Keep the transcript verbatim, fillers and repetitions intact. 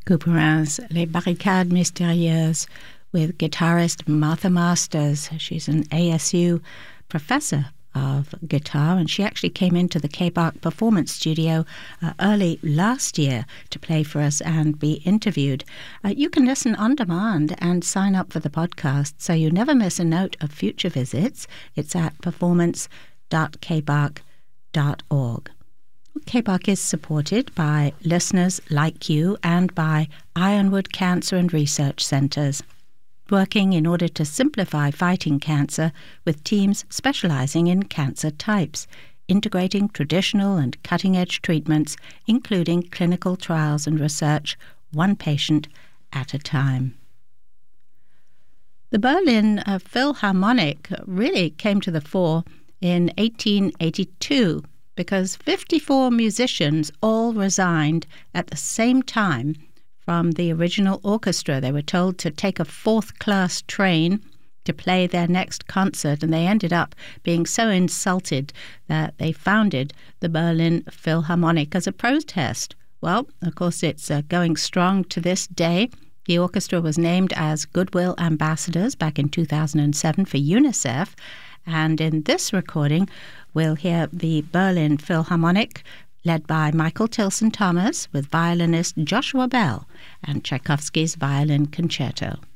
Couperin's Les Barricades Mystérieuses with guitarist Martha Masters. She's an A S U professor of guitar, and she actually came into the K-Bach Performance Studio uh, early last year to play for us and be interviewed. Uh, you can listen on demand and sign up for the podcast so you never miss a note of future visits. It's at performance dot k bach dot org. K-Bach is supported by listeners like you and by Ironwood Cancer and Research Centres, working in order to simplify fighting cancer with teams specialising in cancer types, integrating traditional and cutting-edge treatments, including clinical trials and research, one patient at a time. The Berlin uh, Philharmonic really came to the fore in eighteen eighty-two because fifty-four musicians all resigned at the same time from the original orchestra. They were told to take a fourth-class train to play their next concert, and they ended up being so insulted that they founded the Berlin Philharmonic as a protest. Well, of course, it's uh, going strong to this day. The orchestra was named as Goodwill Ambassadors back in two thousand seven for UNICEF, and in this recording, we'll hear the Berlin Philharmonic led by Michael Tilson Thomas with violinist Joshua Bell and Tchaikovsky's Violin Concerto.